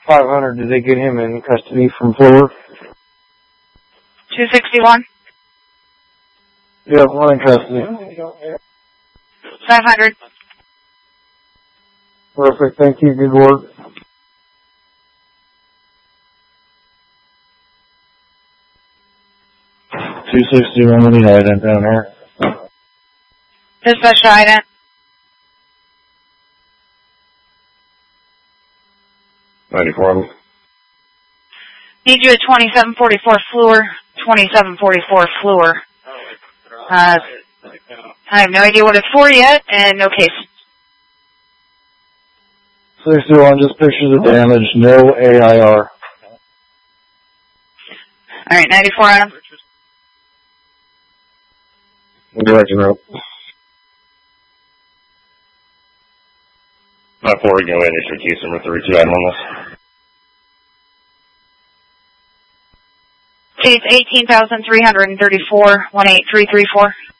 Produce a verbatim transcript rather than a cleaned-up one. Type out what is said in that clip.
five hundred, did they get him in custody from Fluor? two sixty-one. Yeah, one in custody. five hundred. Perfect, thank you, good work. two sixty-one, the ident down here. Dispatch ident. ninety-four. Need you at twenty-seven forty-four Fluor. twenty-seven forty-four Fluor. Uh, I have no idea what it's for yet, and no case. sixty-one, just pictures of damage, no A I R. Alright, ninety-four on him. Direction rope. My four, go ahead and issue case number thirty-two item on this. Case eighteen thousand three hundred thirty-four, one eight three three four.